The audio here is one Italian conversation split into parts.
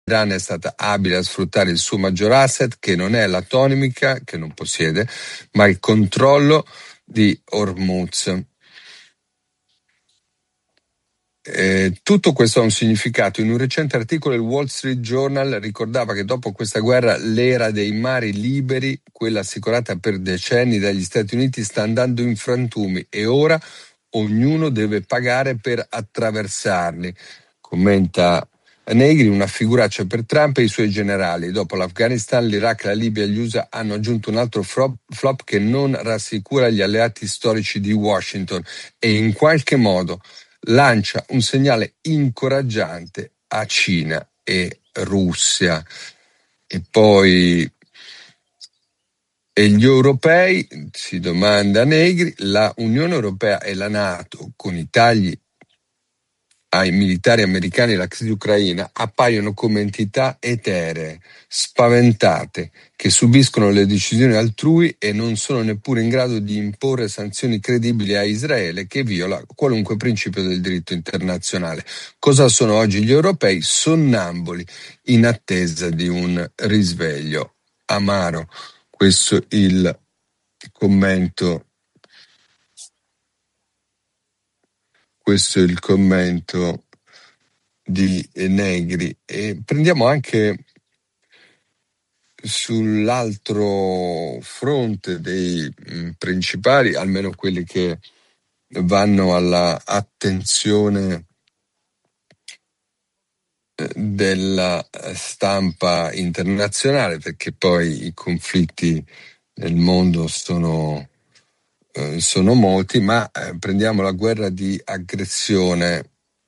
l'Iran è stata abile a sfruttare il suo maggior asset, che non è l'atomica, che non possiede, ma il controllo di Hormuz. Tutto questo ha un significato. In un recente articolo il Wall Street Journal ricordava che dopo questa guerra l'era dei mari liberi, quella assicurata per decenni dagli Stati Uniti, sta andando in frantumi e ora ognuno deve pagare per attraversarli. Commenta Negri, una figuraccia per Trump e i suoi generali. Dopo l'Afghanistan, l'Iraq, la Libia e gli USA hanno aggiunto un altro flop che non rassicura gli alleati storici di Washington e in qualche modo lancia un segnale incoraggiante a Cina e Russia. E poi e gli europei, si domanda Negri, la Unione Europea e la NATO, con i tagli ai militari americani e la crisi ucraina, appaiono come entità eteree, spaventate, che subiscono le decisioni altrui e non sono neppure in grado di imporre sanzioni credibili a Israele, che viola qualunque principio del diritto internazionale. Cosa sono oggi gli europei? Sonnambuli, in attesa di un risveglio. Amaro, questo il commento. Questo è il commento di Negri. E prendiamo anche sull'altro fronte dei principali, almeno quelli che vanno alla attenzione della stampa internazionale, perché poi i conflitti nel mondo sono molti, ma prendiamo la guerra di aggressione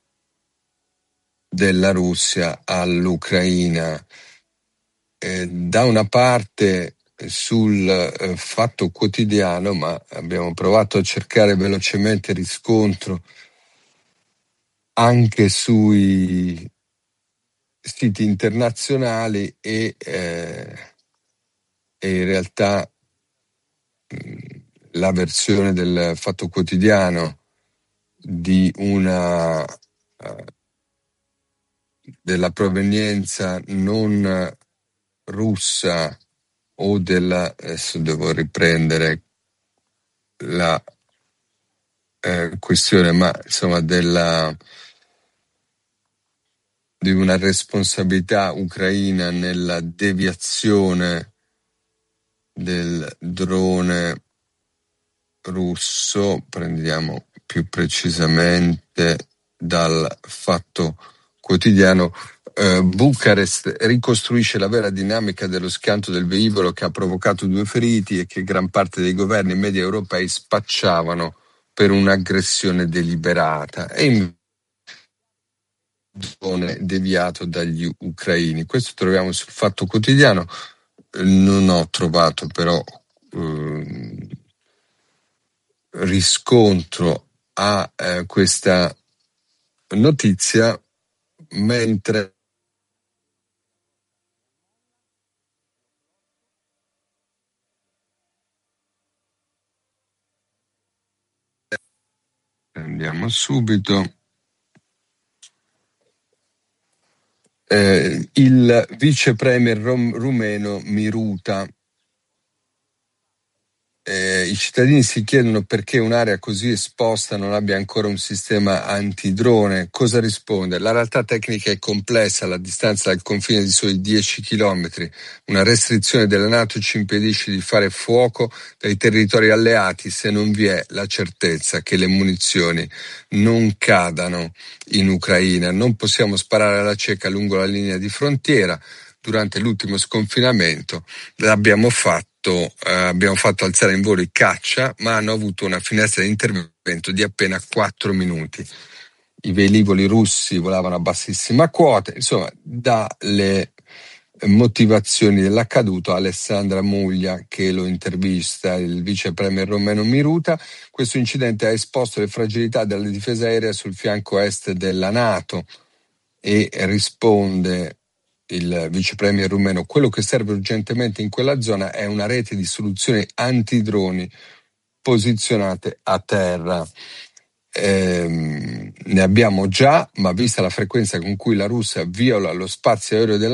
della Russia all'Ucraina. Da una parte sul Fatto Quotidiano, ma abbiamo provato a cercare velocemente riscontro anche sui siti internazionali e in realtà la versione del Fatto Quotidiano di una della provenienza non russa o della, adesso devo riprendere la questione, ma insomma di una responsabilità ucraina nella deviazione del drone russo. Prendiamo più precisamente dal Fatto Quotidiano. Bucarest ricostruisce la vera dinamica dello schianto del velivolo che ha provocato 2 feriti e che gran parte dei governi media europei spacciavano per un'aggressione deliberata e deviato dagli ucraini. Questo troviamo sul Fatto Quotidiano. Non ho trovato però riscontro a questa notizia, mentre andiamo subito. Il vice premier rumeno Miruta. I cittadini si chiedono perché un'area così esposta non abbia ancora un sistema antidrone. Cosa risponde? La realtà tecnica è complessa, la distanza dal confine di soli 10 chilometri. Una restrizione della NATO ci impedisce di fare fuoco dai territori alleati se non vi è la certezza che le munizioni non cadano in Ucraina. Non possiamo sparare alla cieca lungo la linea di frontiera. Durante l'ultimo sconfinamento abbiamo fatto alzare in volo i caccia, ma hanno avuto una finestra di intervento di appena 4 minuti. I velivoli russi volavano a bassissima quota. Insomma, dalle motivazioni dell'accaduto, Alessandra Muglia, che lo intervista, il vice premier romeno Miruta, questo incidente ha esposto le fragilità della difesa aerea sul fianco est della NATO e risponde il vice premier rumeno: quello che serve urgentemente in quella zona è una rete di soluzioni antidroni posizionate a terra. Ne abbiamo già, ma vista la frequenza con cui la Russia viola lo spazio aereo della